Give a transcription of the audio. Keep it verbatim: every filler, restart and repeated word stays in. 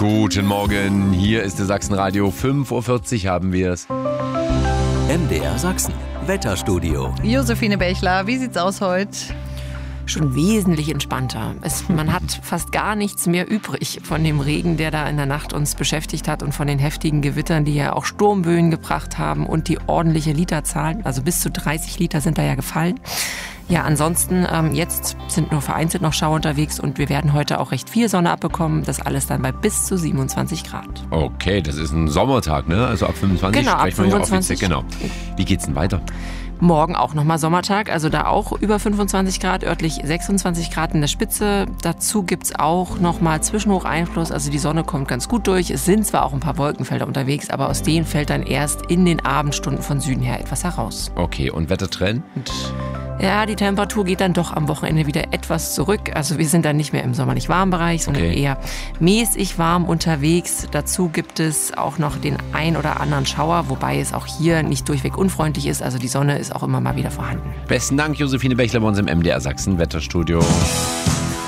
Guten Morgen, hier ist der Sachsenradio. fünf Uhr vierzig haben wir es. M D R Sachsen, Wetterstudio. Josephine Bechler, wie sieht's aus heute? Schon wesentlich entspannter. Es, man hat fast gar nichts mehr übrig von dem Regen, der da in der Nacht uns beschäftigt hat und von den heftigen Gewittern, die ja auch Sturmböen gebracht haben und die ordentliche Literzahl. Also bis zu dreißig Liter sind da ja gefallen. Ja, ansonsten, ähm, jetzt sind nur vereinzelt noch Schauer unterwegs und wir werden heute auch recht viel Sonne abbekommen. Das alles dann bei bis zu siebenundzwanzig Grad. Okay, das ist ein Sommertag, ne? Also ab fünfundzwanzig Genau, ab sprechen wir ja fünfundzwanzig. offiziell. Genau. Wie geht's denn weiter? Morgen auch nochmal Sommertag, also da auch über fünfundzwanzig Grad, örtlich sechsundzwanzig Grad in der Spitze. Dazu gibt's auch nochmal Zwischenhocheinfluss, also die Sonne kommt ganz gut durch. Es sind zwar auch ein paar Wolkenfelder unterwegs, aber aus denen fällt dann erst in den Abendstunden von Süden her etwas heraus. Okay, und Wettertrend? Ja, die Temperatur geht dann doch am Wochenende wieder etwas zurück. Also wir sind dann nicht mehr im sommerlich warmen Bereich, sondern Okay. eher mäßig warm unterwegs. Dazu gibt es auch noch den ein oder anderen Schauer, wobei es auch hier nicht durchweg unfreundlich ist. Also die Sonne ist auch immer mal wieder vorhanden. Besten Dank, Josephine Bechler bei uns im M D R Sachsen Wetterstudio.